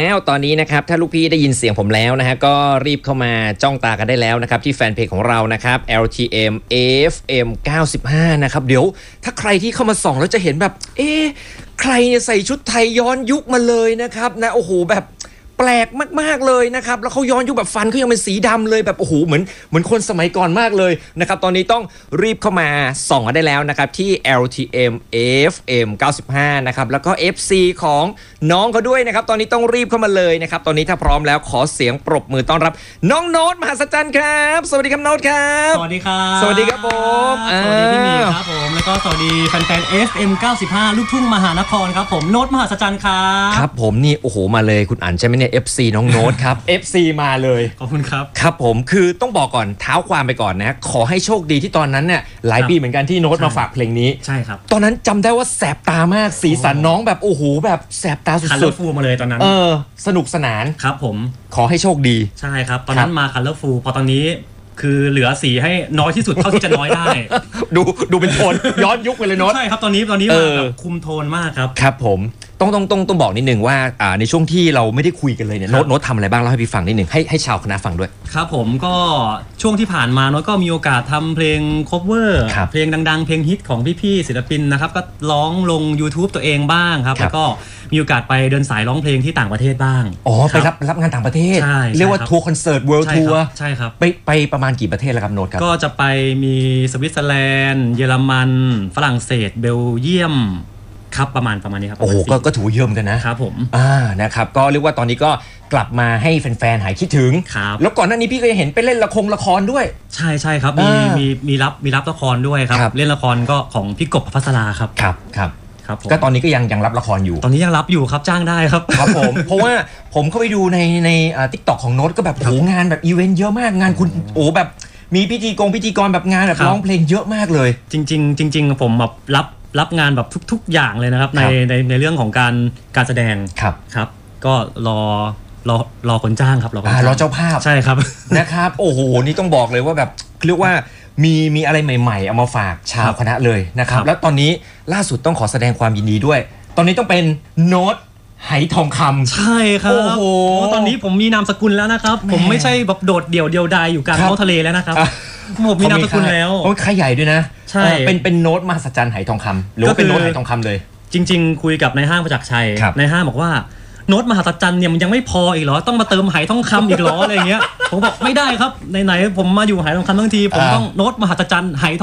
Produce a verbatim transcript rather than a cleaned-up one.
แล้วตอนนี้นะครับถ้าลูกพี่ได้ยินเสียงผมแล้วนะฮะก็รีบเข้ามาจ้องตากันได้แล้วนะครับที่แฟนเพจของเรานะครับ แอล ที เอ็ม เอ เอฟ เอ็ม เก้าสิบห้านะครับเดี๋ยวถ้าใครที่เข้ามาส่องแล้วจะเห็นแบบเอ๊ะใครเนี่ยใส่ชุดไทยย้อนยุคมาเลยนะครับนะโอ้โหแบบแปลกมากๆเลยนะครับแล้วเขาย้อนยุคแบบฟันเขายังเป็นสีดำเลยแบบโอ้โหเหมือนเหมือนคนสมัยก่อนมากเลยนะครับตอนนี้ต้องรีบเข้ามาส่องกันได้แล้วนะครับที่ แอล ที เอ็ม เอ เอฟ เอ็ม เก้าสิบห้านะครับแล้วก็ เอฟ ซี ของน้องเขาด้วยนะครับตอนนี้ต้องรีบเข้ามาเลยนะครับตอนนี้ถ้าพร้อมแล้วขอเสียงปรบมือต้อนรับน้องโน้ตมหัศจรรย์ครับสวัสดีครับโน้ตครับสวัสดีครับสวัสดีครับผมสวัสดีพี่หมีครับผมแล้วก็สวัสดีแฟนๆ เอฟ เอ็ม เก้าสิบห้าลูกทุ่งมหานครครับผมโน้ตมหัศจรรย์ครับครับผมนี่โอ้โหมาเลยคุณอ่านใช่ไหมเนี่ย เอฟ ซี น้องโน้ตครับ เอฟ ซี มาเลยขอบคุณครับครับผมคือต้องบอกก่อนเท้าความไปก่อนนะขอให้โชคดีที่ตอนนั้นเนี่ยหลายปีเหมือนกันที่โน้ตมาฝากเพลงนี้ใช่ครับตอนนั้นจำได้ว่าแสบตามากสีสันน้องแบบโอ้โหแบบแสบตาสุดๆ Colorful มาเลยตอนนั้นเออสนุกสนานครับผมขอให้โชคดีใช่ครับตอนนั้นมา Colorful พอตอนนี้คือเหลือสีให้น้อยที่สุดเท่าที่จะน้อยได้ดูดูเป็นโทนย้อนยุคไปเลยโน้ตใช่ครับตอนนี้ตอนนี้มาแบบคุมโทนมากครับครับผมต้องต้องต้องต้องบอกนิดนึงว่าอ่าในช่วงที่เราไม่ได้คุยกันเลยเนี่ยโน้ตโน้ตทำอะไรบ้างเล่าให้พี่ฟังนิดนึงให้ให้ชาวคณะฟังด้วยครับผมก็ช่วงที่ผ่านมาโน้ตก็มีโอกาสทำเพลง cover เพลงดังๆเพลงฮิตของพี่ๆศิลปินนะครับก็ร้องลง YouTube ตัวเองบ้างครับแล้วก็มีโอกาสไปเดินสายร้องเพลงที่ต่างประเทศบ้างอ๋อไปรับรับงานต่างประเทศเรียกว่าทัวร์คอนเสิร์ตเวิลด์ทัวร์ใช่ครับไปไปประมาณกี่ประเทศแล้วครับโน้ตครับก็จะไปมีสวิตเซอร์แลนด์เยอรมันฝรั่งเศสเบลเยียมครับประมาณประมาณนี้ครับโอ้โหก็ก็ถือเยอะเหมือนกันนะครับผมอ่านะครับก็เรียกว่าตอนนี้ก็กลับมาให้แฟนๆหายคิดถึงครับแล้วก่อนหน้านี้พี่ก็ยังเห็นไปเล่นละครละครด้วยใช่ใช่ครับมีมีมีรับมีรับละครด้วยครับเล่นละครก็ของพี่กบภัสราครับครับครับครับก็ตอนนี้ก็ยังยังรับละครอยู่ตอนนี้ยังรับอยู่ครับจ้างได้ครับครับผมเพราะว่าผมเข้าไปดูในในอ่า TikTok ของโน้ตก็แบบโหงานแบบอีเวนต์เยอะมากงานคุณโอ้แบบมีพิธีกรพิธีกรแบบงานแบบร้องเพลงเยอะมากเลยจริงๆจริงๆผมแบบรับรับงานแบบทุกๆอย่างเลยนะครับในในในเรื่องของการการแสดงครับครับก็รอรอรอคนจ้างครับรอคนจ้างรอเจ้าภาพใช่ครับนะครับโอ้โหนี่ต้องบอกเลยว่าแบบเรียกว่ามีมีอะไรใหม่ๆเอามาฝากชาวคณะเลยนะครับแล้วตอนนี้ล่าสุดต้องขอแสดงความยินดีด้วยตอนนี้ต้องเป็นโน้ตไหทองคำใช่ครับโอ้โหตอนนี้ผมมีนามสกุลแล้วนะครับผมไม่ใช่แบบโดดเดี่ยวเดียวดายอยู่กลางท้องทะเลแล้วนะครับผมมีนามสกุลแล้วโอ้ค่ายใหญ่ด้วยนะใช่เป็นเป็นโน้ตมหัศจรรย์ไหทองคำหรือว่าเป็นโน้ตไหทองคำเลยจริงๆคุยกับนายห้างประจักษ์ชัยนายห้างบอกว่าโน้ตมหัศจรรย์เนี่ยมันยังไม่พออีกเหรอต้องมาเติมไหทองคำอีกเหรออะไรเงี้ยผมบอกไม่ได้ครับไหนๆผมมาอยู่ไหทองคำทั้งทีผมต้องโน้ตมหัศจรรย์ไห